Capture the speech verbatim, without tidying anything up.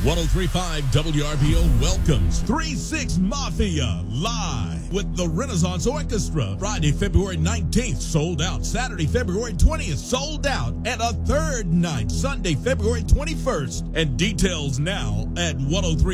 ten thirty-five W R B O welcomes three six Mafia live with the Renaissance Orchestra. Friday, February nineteenth, sold out. Saturday, February twentieth, sold out. And a third night, Sunday, February twenty-first. And details now at ten thirty-five